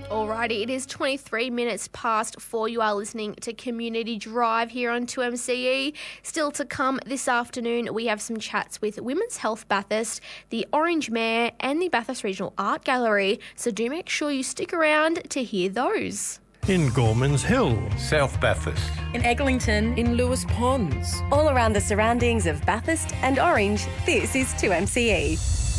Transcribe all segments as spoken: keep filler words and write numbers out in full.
Alrighty, it is twenty-three minutes past four. You are listening to Community Drive here on two M C E. Still to come this afternoon, we have some chats with Women's Health Bathurst, the Orange Mare and the Bathurst Regional Art Gallery. So do make sure you stick around to hear those. In Gormans Hill, South Bathurst, in Eglinton, in Lewis Ponds, all around the surroundings of Bathurst and Orange. This is two M C E.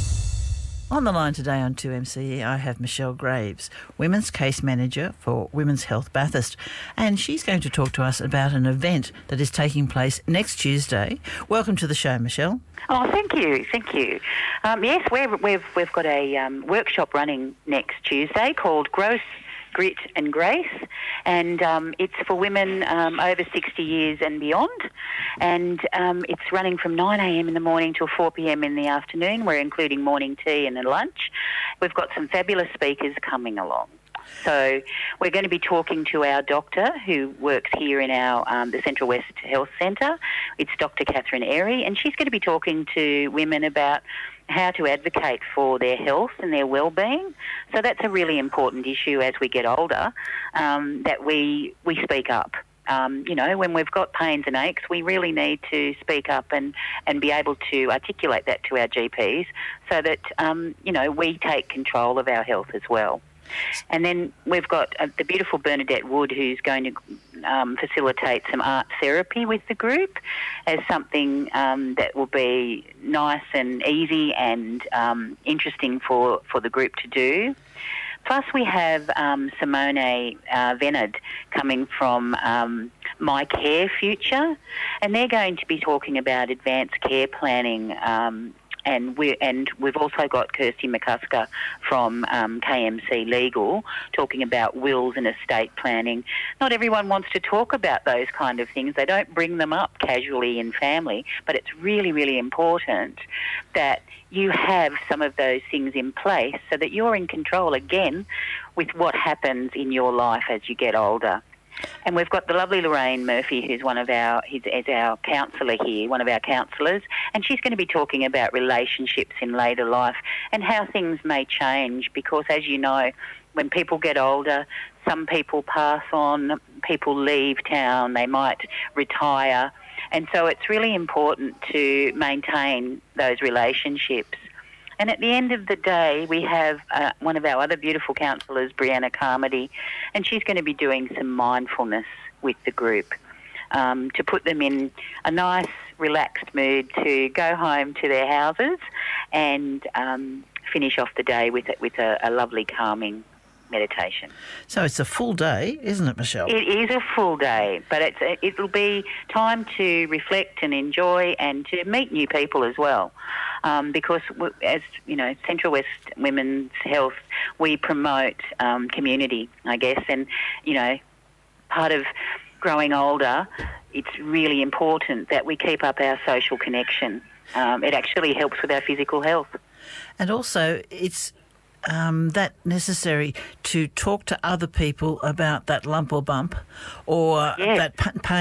On the line today on two M C E, I have Michelle Graves, Women's Case Manager for Women's Health Bathurst, and she's going to talk to us about an event that is taking place next Tuesday. Welcome to the show, Michelle. Oh, thank you, thank you. Um, yes, we're, we've we've got a um, workshop running next Tuesday called Gross Grit and Grace, and um, it's for women um, over sixty years and beyond, and um, it's running from nine a m in the morning till four p m in the afternoon. We're including morning tea and a lunch. We've got some fabulous speakers coming along. So we're going to be talking to our doctor who works here in our um, the Central West Health Centre. It's Doctor Catherine Airy, and she's going to be talking to women about how to advocate for their health and their well-being. So that's a really important issue as we get older, um, that we we speak up. Um, you know, when we've got pains and aches, we really need to speak up and, and be able to articulate that to our G Ps so that, um, you know, we take control of our health as well. And then we've got uh, the beautiful Bernadette Wood, who's going to um, facilitate some art therapy with the group as something um, that will be nice and easy and um, interesting for, for the group to do. Plus we have um, Simone uh, Venard coming from um, My Care Future, and they're going to be talking about advanced care planning. Um, And, we, and we've also got Kirsty McCusker from um, K M C Legal talking about wills and estate planning. Not everyone wants to talk about those kind of things. They don't bring them up casually in family, but it's really, really important that you have some of those things in place so that you're in control again with what happens in your life as you get older. And we've got the lovely Lorraine Murphy, who's one of our, who's, is our counsellor here, one of our counsellors, and she's going to be talking about relationships in later life and how things may change because, as you know, when people get older, some people pass on, people leave town, they might retire, and so it's really important to maintain those relationships. And at the end of the day, we have uh, one of our other beautiful counsellors, Brianna Carmody, and she's going to be doing some mindfulness with the group um, to put them in a nice, relaxed mood to go home to their houses and um, finish off the day with, with a, a lovely calming meditation. So it's a full day, isn't it, Michelle? It is a full day, but it's it'll be time to reflect and enjoy and to meet new people as well. Um, because, as you know, Central West Women's Health, we promote um, community, I guess, and, you know, part of growing older, it's really important that we keep up our social connection. Um, it actually helps with our physical health. And also, it's Um, that necessary to talk to other people about that lump or bump or yes. that pain